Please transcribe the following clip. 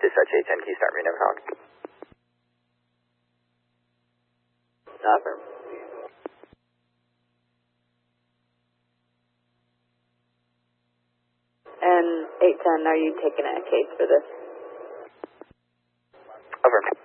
Dispatch 810, can you start Reno Hawk? Affirm. And 810, are you taking a case for this? Over.